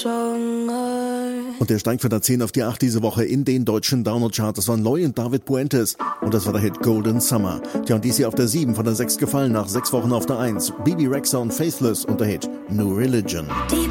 Und der steigt von der 10 auf die 8 diese Woche in den deutschen Download-Charts. Das waren Loy und David Puentes. Und das war der Hit Golden Summer. Tja, und die ist hier auf der 7 von der 6 gefallen nach 6 Wochen auf der 1. Bibi Rexha und Faithless und der Hit New Religion. Deep